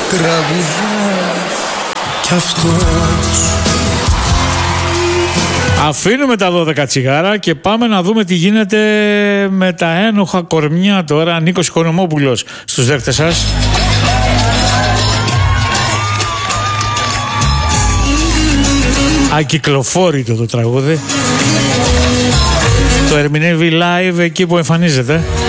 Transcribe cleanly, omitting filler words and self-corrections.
τραγουδά κι αυτός. Αφήνουμε τα 12 τσιγάρα και πάμε να δούμε τι γίνεται με τα ένοχα κορμιά τώρα. Νίκος Οικονομόπουλος στους δέκτες σας. Ακυκλοφόρητο το τραγούδι. Το ερμηνεύει live εκεί που εμφανίζεται.